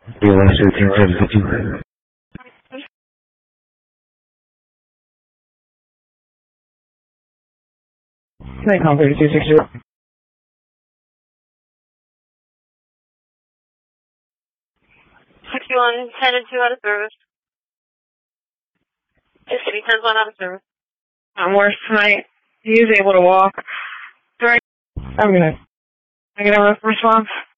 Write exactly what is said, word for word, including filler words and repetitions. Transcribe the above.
另外是听这里的机会。内康飞机其实。 fifty-one, ten and two out of service. Just city, ten one out of service. I'm worse tonight. He is able to walk. Sorry. I'm gonna. I get a response.